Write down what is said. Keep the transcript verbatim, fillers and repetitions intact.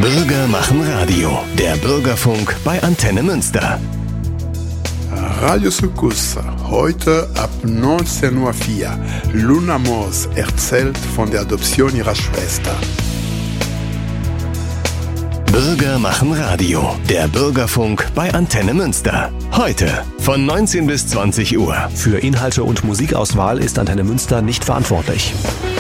Bürger machen Radio. Der Bürgerfunk bei Antenne Münster. Radio Sukus, heute ab neunzehn Uhr vier. Luna Moos erzählt von der Adoption ihrer Schwester. Bürger machen Radio. Der Bürgerfunk bei Antenne Münster. Heute von neunzehn bis zwanzig Uhr. Für Inhalte und Musikauswahl ist Antenne Münster nicht verantwortlich.